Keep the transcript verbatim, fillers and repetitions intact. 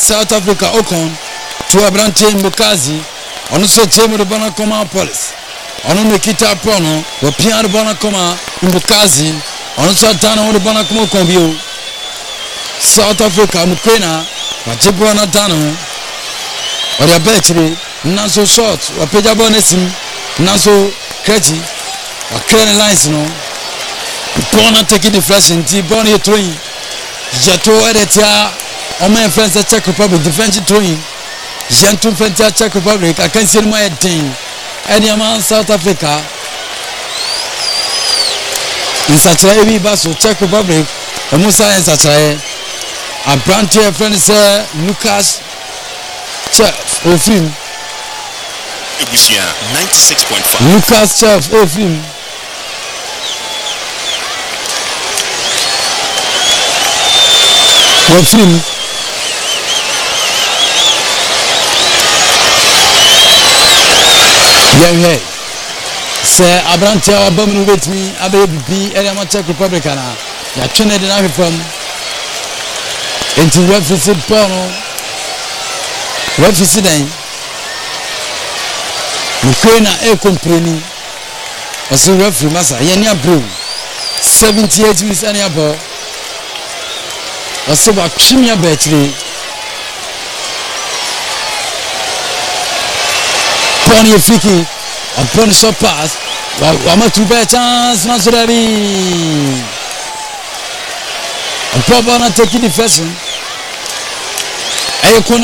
South Africa Ocon to Abrante Mbokazi ono so chemu de bana koma police ono ne kita prono wo pia de bana koma Mbokazi ono so dana de bana koma kombio South Africa mkwena wajibu na dano ori abetri nanso short wa peja bonesim nanso kreti wa clear lines no bona taking the flash nti bona ye throwing jeto edetia o my friends at Czech Republic defense throwing jentu fentia Czech Republic akansi no my ten any man South Africa in such a way baso Czech Republic o musa in such a a brand here friend say Lucas Chef Ofim Ebusia ninety-six point five Lucas Chef Ofim Ofim yeah hey say Abrantia abominu with me abebi area ma Czech Republic na ya twene de na from into referee Bono referee den Ukraine e compreni osi referee masa yeni abro seventy-eight minutes any abo osi ba twimia betri Pony Fiki upon shot pass wa ma two better chance na so there be Papa na taking the first one.